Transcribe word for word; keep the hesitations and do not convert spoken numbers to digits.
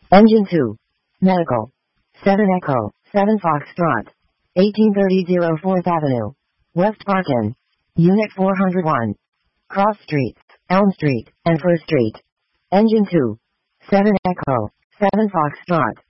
Engine two. Medical. seven Echo, seven Foxtrot. eighteen thirty fourth Avenue. West Parkin. Unit four oh one. Cross Streets, Elm Street, and First Street. Engine two. seven Echo, seven Foxtrot.